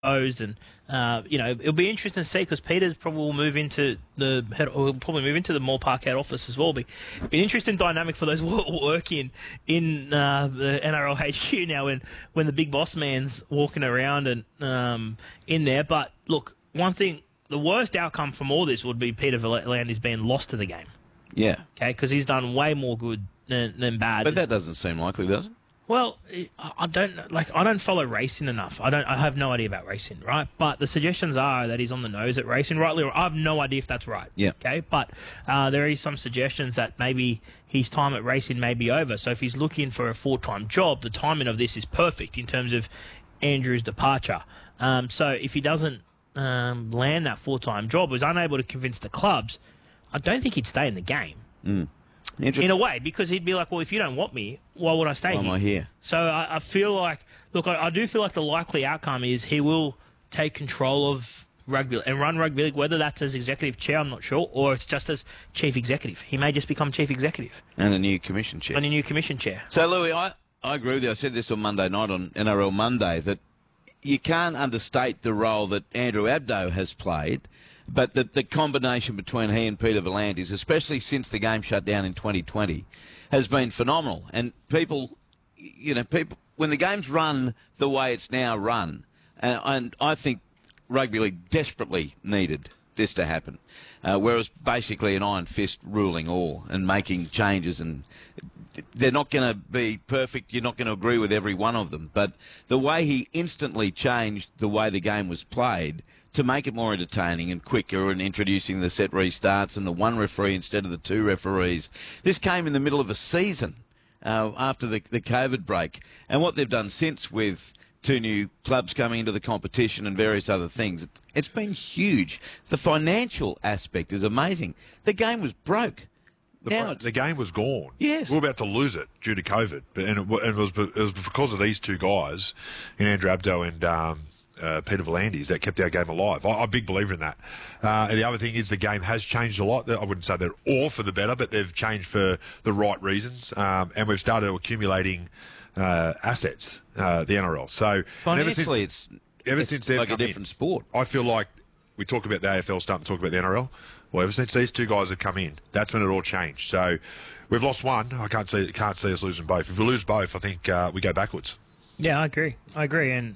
and it'll be interesting to see because Peters probably will move into the Moore Park head office as well. Be an interesting dynamic for those who work in the NRL HQ now when the big boss man's walking around and in there. But look, one thing, the worst outcome from all this would be Peter V'landys being lost to the game. Yeah. Okay, because he's done way more good than bad. But that doesn't seem likely, does it? Well, I don't follow racing enough. I have no idea about racing, right? But the suggestions are that he's on the nose at racing, rightly or I have no idea if that's right. Yeah. Okay, but there is some suggestions that maybe his time at racing may be over. So if he's looking for a full-time job, the timing of this is perfect in terms of Andrew's departure. So if he doesn't land that full-time job, was unable to convince the clubs, I don't think he'd stay in the game. In a way, because he'd be like, well, if you don't want me, why would I stay here? Why am I here? So I feel like, look, I do feel like the likely outcome is he will take control of rugby and run rugby league, whether that's as executive chair, I'm not sure, or it's just as chief executive. He may just become chief executive. And a new commission chair. So, Louis, I agree with you. I said this on Monday night on NRL Monday, that you can't understate the role that Andrew Abdo has played. But the combination between he and Peter V'landys, especially since the game shut down in 2020, has been phenomenal. And people, when the game's run the way it's now run, and I think rugby league desperately needed this to happen, where it was basically an iron fist ruling all and making changes, and they're not going to be perfect. You're not going to agree with every one of them. But the way he instantly changed the way the game was played to make it more entertaining and quicker, and introducing the set restarts and the one referee instead of the two referees. This came in the middle of a season after the COVID break. And what they've done since with two new clubs coming into the competition and various other things, it's been huge. The financial aspect is amazing. The game was broke. The game was gone. Yes. We were about to lose it due to COVID. And it was because of these two guys, Andrew Abdo and Peter V'landys, that kept our game alive. I'm a big believer in that. And the other thing is the game has changed a lot. I wouldn't say they're all for the better, but they've changed for the right reasons. And we've started accumulating assets, the NRL. So financially, it's like a different sport. I feel like we talk about the AFL starting to talk about the NRL. Well, ever since these two guys have come in, that's when it all changed. So we've lost one. I can't see us losing both. If we lose both, I think we go backwards. Yeah, I agree. And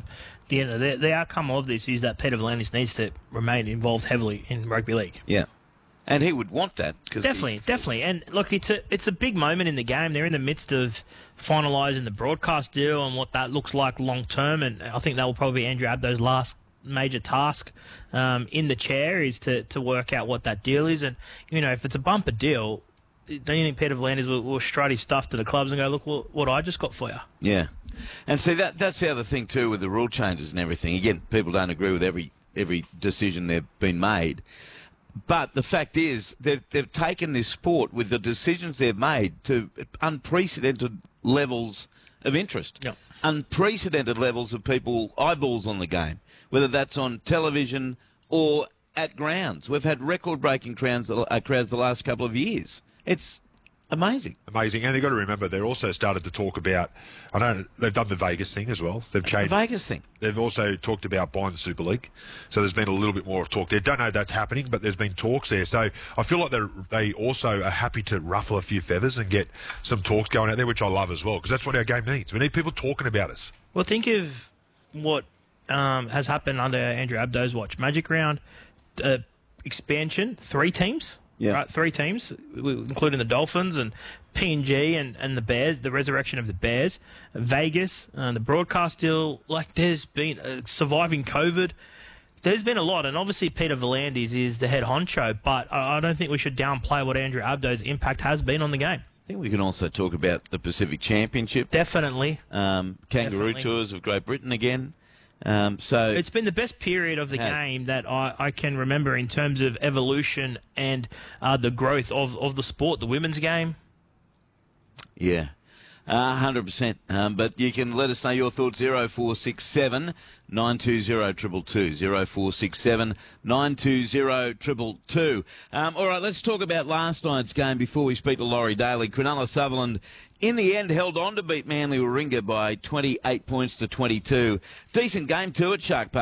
the outcome of this is that Peter V'landys needs to remain involved heavily in rugby league. Yeah, and he would want that. Definitely. And look, it's a big moment in the game. They're in the midst of finalising the broadcast deal and what that looks like long term. And I think that will probably be Andrew Abdo's last major task in the chair, is to work out what that deal is. And if it's a bumper deal, don't you think Peter V'landys will strut his stuff to the clubs and go, look what I just got for you? Yeah. And see, that's the other thing too with the rule changes and everything. Again, people don't agree with every decision they've been made. But the fact is, they've taken this sport with the decisions they've made to unprecedented levels of interest. Yep. Unprecedented levels of people, eyeballs on the game, whether that's on television or at grounds. We've had record-breaking crowds the last couple of years. It's amazing. And they've got to remember, they're also started to talk about, I know they've done the Vegas thing as well. They've changed the Vegas thing. They've also talked about buying the Super League. So there's been a little bit more of talk there. Don't know if that's happening, but there's been talks there. So I feel like they also are happy to ruffle a few feathers and get some talks going out there, which I love as well, because that's what our game needs. We need people talking about us. Well, think of what has happened under Andrew Abdo's watch. Magic Round expansion, 3 teams. Yeah. Right, 3 teams, including the Dolphins and PNG and the Bears, the resurrection of the Bears, Vegas, the broadcast deal. Like, there's been surviving COVID. There's been a lot, and obviously Peter V'landys is the head honcho, but I don't think we should downplay what Andrew Abdo's impact has been on the game. I think we can also talk about the Pacific Championship. Definitely. Kangaroo Tours of Great Britain again. So it's been the best period of the game that I can remember in terms of evolution and the growth of the sport, the women's game. Yeah. 100%. But you can let us know your thoughts. 0467 920 222. 0467 920 222. All right, let's talk about last night's game before we speak to Laurie Daly. Cronulla Sutherland, in the end, held on to beat Manly Warringah by 28 points to 22. Decent game too at Shark Park.